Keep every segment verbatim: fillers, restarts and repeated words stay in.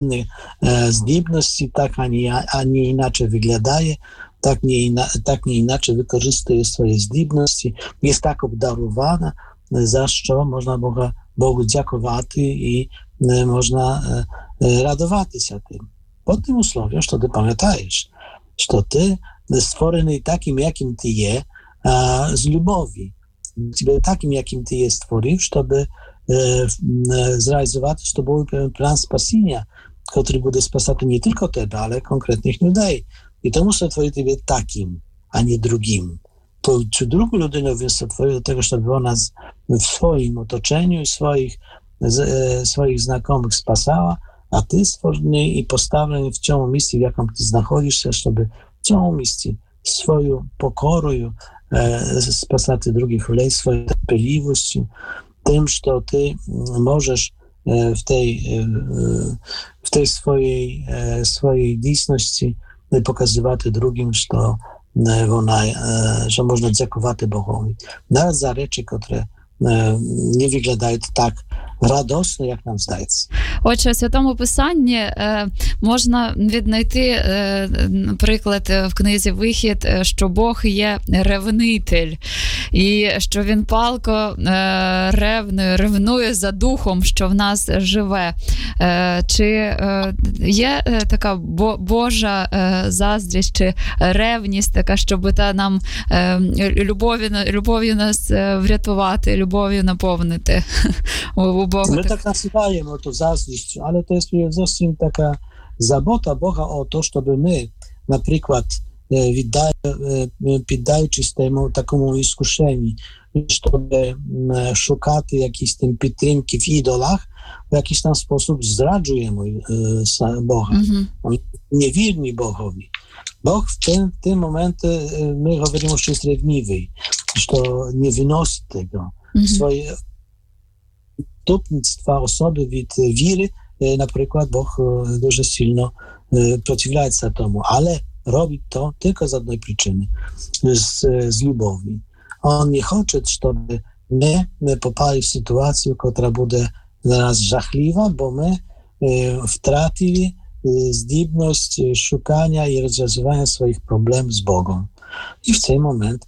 здібності, так ані, ані іначе виглядає, так не, так не іначе використовує свої здібності, є так обдарована, за що можна Бога, Богу дякувати і можна радуватися тим. Pod tym usłowiem, że ty pamiętajesz, że ty stworzony takim, jakim ty je, a, z lubowi. Ciebie takim, jakim ty je stworzył, żeby e, zrealizować to był plan spasienia, który będzie spasał nie tylko tebe, ale konkretnych ludzi. I to muszę stworzyć tebe takim, a nie drugim. To, czy drugą ludzinę więc stworzył do tego, żeby ona z, w swoim otoczeniu i swoich, z, e, swoich znajomych spasała, a ty stworzony i postawiony w ciągu misji, w jaką ty znachodzisz się, żeby w ciągu misji swoją pokorą e, spasać drugich ludzi, swoją terpliwością, tym, że ty możesz e, w tej, e, w tej swojej, e, swojej dійсності pokazywać drugim, że, e, ona, e, że można dziękować Bogowi. Nawet za rzeczy, które e, nie wyglądają tak радосно, як нам здається. Отже, у Святому Писанні е, можна віднайти е, приклад в книзі «Вихід», що Бог є ревнитель, і що Він палко е, ревнує, ревнує за духом, що в нас живе. Е, чи е, є е, така бо, Божа е, заздрість, чи ревність така, щоб та нам е, любов'ю, любов'ю нас врятувати, любов'ю наповнити у Bogu. My tak nazywamy to zazdrość, ale to jest zowsім taka zabota Boga o to, żeby my, na przykład, піддаючись temu takiemu iskuszeniu, żeby szukać jakiejś tam підтримки w idolach, w jakiś tam sposób zdradzujemy Boga. Mm-hmm. Niewierni Bogowi. Bóg w tym, w tym momencie, my mówimy, że jest rewniwy, że nie wynosi tego. Mm-hmm. Swoje Tupnictwa osoby від віри, наприклад, Бог дуже сильно противляється тому, але робить то тільки з одної причини, з, з любові. Он не хоче, щоб ми, ми попали в ситуацію, яка буде для нас жахлива, бо ми втратили здібність шукання і розв'язування своїх проблем з Богом. І в цей момент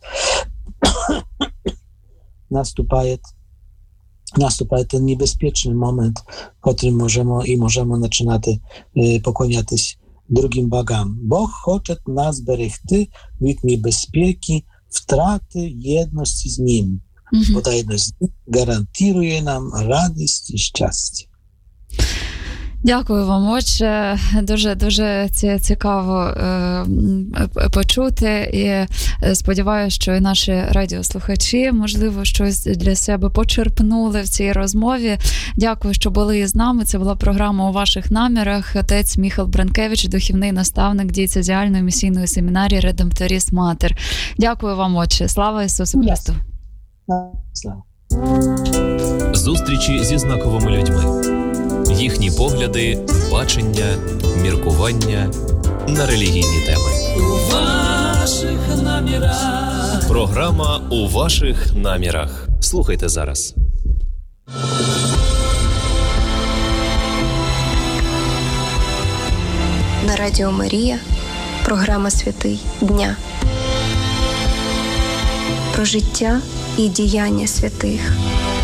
наступає Наступає ten niebezpieczny moment, w którym możemy i możemy zaczynać e, pokłaniać drugim bogom. Bóg chce nas berechty od niebezpieki, wtraty jedności z Nim, mm-hmm. bo ta jedność z Nim gwarantuje nam radość i szczęście. Дякую вам. Отже, дуже, дуже цікаво е, почути, і сподіваюся, що і наші радіослухачі, можливо, щось для себе почерпнули в цій розмові. Дякую, що були з нами. Це була програма «У ваших намірах». Отець Міхал Бранкевич, духовний наставник дієцезіальної місійної семінарії «Редемпторіст Матер». Дякую вам, отче. Слава Ісусу Христу! Слава! Зустрічі зі знаковими людьми. Їхні погляди, бачення, міркування на релігійні теми. У ваших намірах. Програма «У ваших намірах». Слухайте зараз. На Радіо Марія. Програма «Святий дня». Про життя і діяння святих.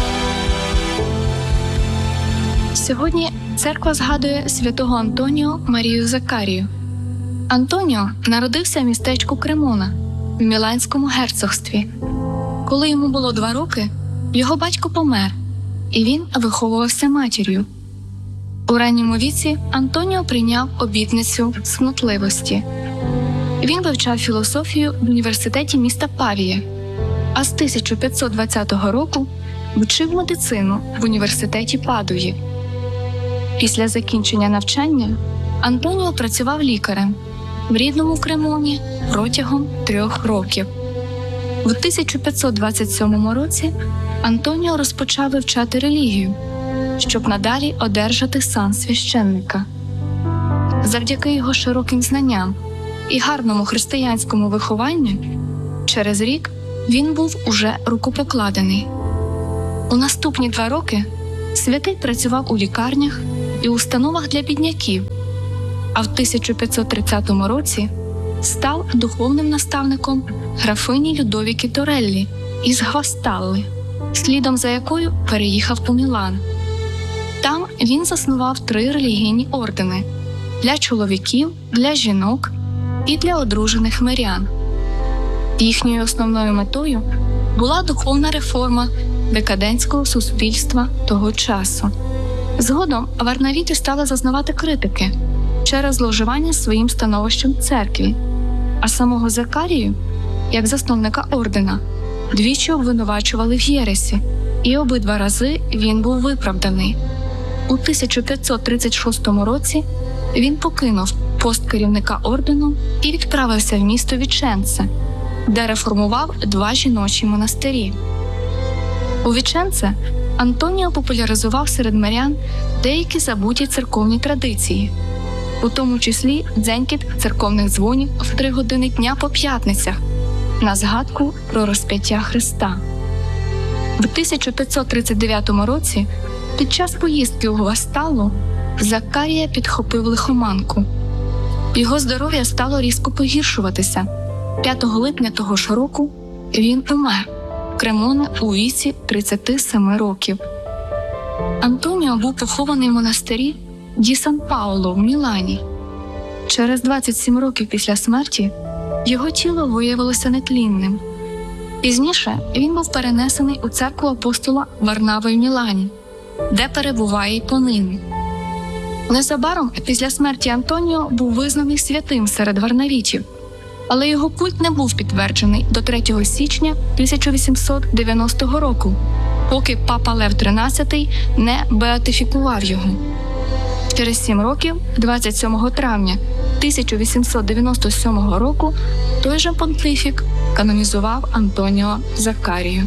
Сьогодні церква згадує святого Антоніо Марію Закарію. Антоніо народився в містечку Кремона в Міланському герцогстві. Коли йому було два роки, його батько помер, і він виховувався матір'ю. У ранньому віці Антоніо прийняв обітницю снутливості. Він вивчав філософію в університеті міста Павія, а з тисяча п'ятсот двадцятого року вчив медицину в університеті Падуї. Після закінчення навчання Антоніо працював лікарем в рідному Кремоні протягом трьох років. В тисяча п'ятсот двадцять сьомому році Антоніо розпочав вивчати релігію, щоб надалі одержати сан священника. Завдяки його широким знанням і гарному християнському вихованню, через рік він був уже рукопокладений. У наступні два роки святий працював у лікарнях, і установах для бідняків, а в тисяча п'ятсот тридцятому році став духовним наставником графині Людовіки Тореллі із Гвасталли, слідом за якою переїхав у Мілан. Там він заснував три релігійні ордени – для чоловіків, для жінок і для одружених мирян. Їхньою основною метою була духовна реформа декадентського суспільства того часу. Згодом варнавіти стали зазнавати критики через зловживання своїм становищем в церкві, а самого Закарію, як засновника ордена, двічі обвинувачували в єресі, і обидва рази він був виправданий. У тисяча п'ятсот тридцять шостому році він покинув пост керівника ордену і відправився в місто Віченце, де реформував два жіночі монастирі. У Віченце Антоніо популяризував серед мирян деякі забуті церковні традиції, у тому числі дзенькіт церковних дзвонів в три години дня по п'ятницях на згадку про розп'яття Христа. В тисяча п'ятсот тридцять дев'ятому році під час поїздки у Гвасталлу Закарія підхопив лихоманку. Його здоров'я стало різко погіршуватися. п'ятого липня того ж року він умер в Кремоне у віці тридцяти семи років. Антоніо був похований в монастирі Ді Сан-Пауло в Мілані. Через двадцять сім років після смерті його тіло виявилося нетлінним. Пізніше він був перенесений у церкву апостола Варнави в Мілані, де перебуває й понині. Незабаром після смерті Антоніо був визнаний святим серед варнавітів, але його культ не був підтверджений до третього січня тисяча вісімсот дев'яностого року, поки папа Лев тринадцятий не беатифікував його. Через сім років, двадцять сьомого травня тисяча вісімсот дев'яносто сьомого року, той же понтифік канонізував Антоніо Закарію.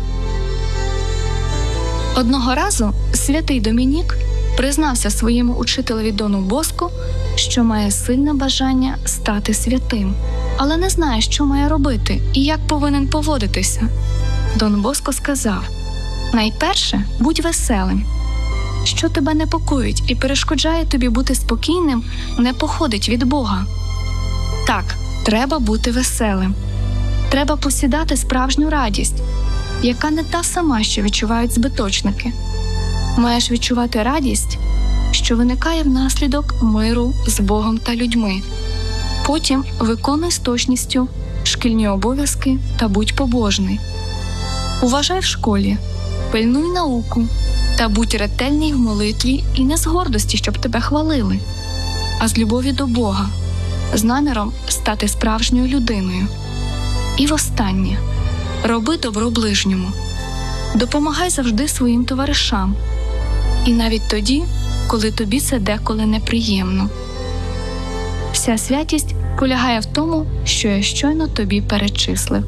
Одного разу святий Домінік признався своєму учителеві Дону Боско, що має сильне бажання стати святим, але не знає, що має робити і як повинен поводитися. Дон Боско сказав: «Найперше, будь веселим. Що тебе непокоїть і перешкоджає тобі бути спокійним, не походить від Бога. Так, треба бути веселим. Треба посідати справжню радість, яка не та сама, що відчувають збиточники. Маєш відчувати радість, що виникає внаслідок миру з Богом та людьми. Потім виконуй з точністю шкільні обов'язки та будь побожний. Уважай в школі, пильнуй науку та будь ретельний в молитві і не з гордості, щоб тебе хвалили, а з любові до Бога, з наміром стати справжньою людиною. І востаннє, роби добро ближньому. Допомагай завжди своїм товаришам. І навіть тоді, коли тобі це деколи неприємно. Вся святість полягає в тому, що я щойно тобі перечислив».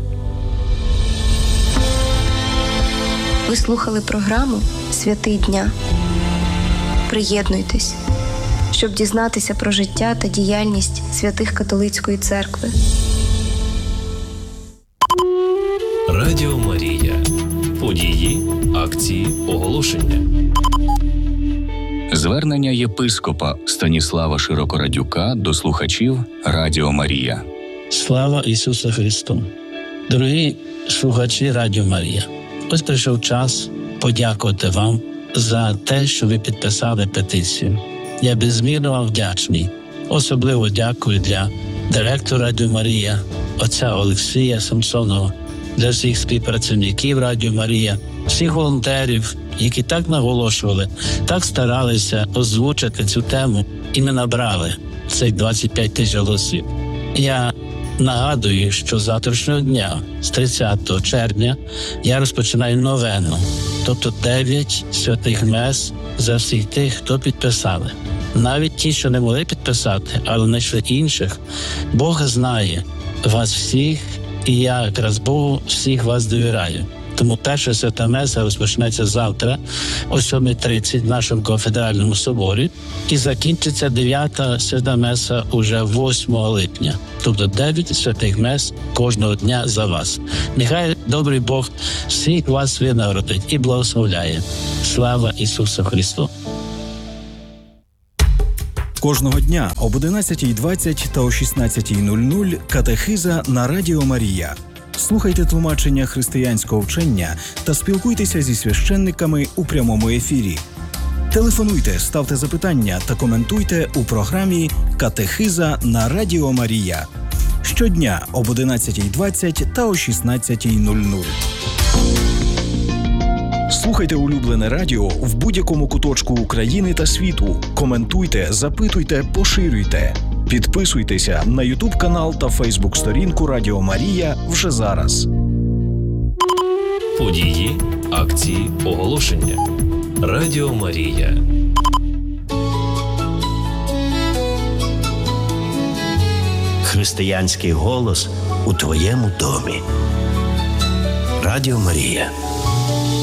Ви слухали програму «Святий дня». Приєднуйтесь, щоб дізнатися про життя та діяльність святих католицької церкви. Радіо Марія. Події, акції, оголошення. Звернення єпископа Станіслава Широкорадюка до слухачів Радіо Марія. Слава Ісусу Христу! Дорогі слухачі Радіо Марія, ось прийшов час подякувати вам за те, що ви підписали петицію. Я безмірно вам вдячний. Особливо дякую для директора Радіо Марія, отця Олексія Самсонова, для всіх співпрацівників Радіо Марія, всіх волонтерів, які так наголошували, так старалися озвучити цю тему, і ми набрали цих двадцять п'ять тисяч голосів. Я нагадую, що з завтрашнього дня, з тридцятого червня, я розпочинаю новену, тобто дев'ять святих мес за всіх тих, хто підписали. Навіть ті, що не могли підписати, але знайшли інших, Бог знає вас всіх, і я якраз Богу всіх вас довіряю. Тому перша свята меса розпочнеться завтра о сьомій тридцять в нашому кафедральному соборі і закінчиться дев'ята свята меса уже восьмого липня. Тобто дев'ять святих мес кожного дня за вас. Нехай добрий Бог всіх вас винагородить і благословляє. Слава Ісусу Христу! Кожного дня об одинадцятій двадцять та о шістнадцятій нуль нуль катехиза на Радіо Марія. Слухайте тлумачення християнського вчення та спілкуйтеся зі священниками у прямому ефірі. Телефонуйте, ставте запитання та коментуйте у програмі «Катехиза на Радіо Марія». Щодня об одинадцятій двадцять та о шістнадцятій нуль нуль. Слухайте улюблене радіо в будь-якому куточку України та світу. Коментуйте, запитуйте, поширюйте. Підписуйтеся на ютуб-канал та фейсбук-сторінку Радіо Марія вже зараз. Події, акції, оголошення. Радіо Марія. Християнський голос у твоєму домі. Радіо Марія.